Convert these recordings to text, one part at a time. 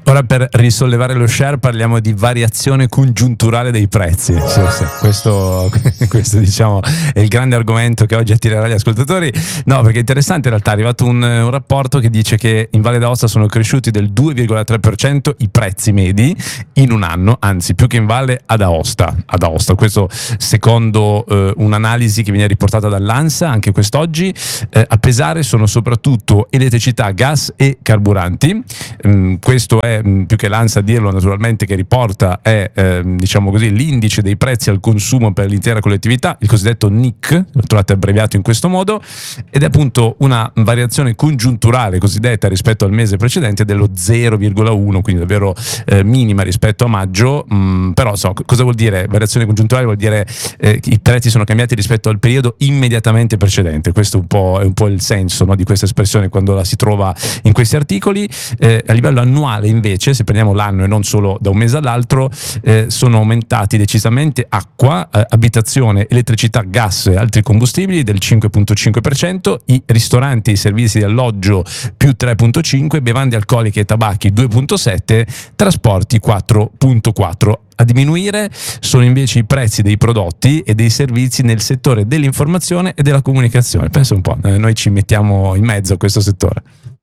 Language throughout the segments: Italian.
Ora, per risollevare lo share, parliamo di variazione congiunturale dei prezzi. Sì. Questo diciamo è il grande argomento che oggi attirerà gli ascoltatori. No, perché è interessante, in realtà è arrivato un rapporto che dice che in Valle d'Aosta sono cresciuti del 2,3% i prezzi medi in un anno, anzi più che in Valle ad Aosta. Questo secondo un'analisi che viene riportata dall'ANSA anche quest'oggi. A pesare sono soprattutto elettricità, gas e carburanti. Questo è più che l'ANSA a dirlo, naturalmente, che riporta è diciamo così l'indice dei prezzi al consumo per l'intera collettività, il cosiddetto NIC, lo trovate abbreviato in questo modo, ed è appunto una variazione congiunturale cosiddetta rispetto al mese precedente dello 0,1, quindi davvero minima rispetto a maggio. Però cosa vuol dire variazione congiunturale? Vuol dire i prezzi sono cambiati rispetto al periodo immediatamente precedente. Questo è un po' il senso, no, di questa espressione quando la si trova in questi articoli. A livello annuale invece, se prendiamo l'anno e non solo da un mese all'altro, sono aumentati decisamente acqua, abitazione, elettricità, gas e altri combustibili del 5,5%, i ristoranti e i servizi di alloggio più 3,5%, bevande alcoliche e tabacchi 2,7%, trasporti 4,4%. A diminuire sono invece i prezzi dei prodotti e dei servizi nel settore dell'informazione e della comunicazione. Pensa un po', noi ci mettiamo in mezzo a questo settore.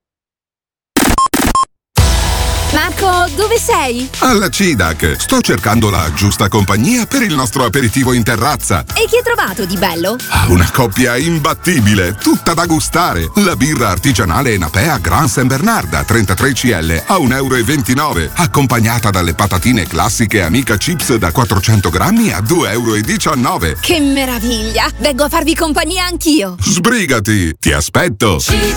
Marco, dove sei? Alla CIDAC. Sto cercando la giusta compagnia per il nostro aperitivo in terrazza. E chi hai trovato di bello? Una coppia imbattibile, tutta da gustare. La birra artigianale Enapea Gran San Bernarda 33 CL a 1,29 €, accompagnata dalle patatine classiche Amica Chips da 400 grammi a 2,19 €. Che meraviglia! Vengo a farvi compagnia anch'io. Sbrigati, ti aspetto.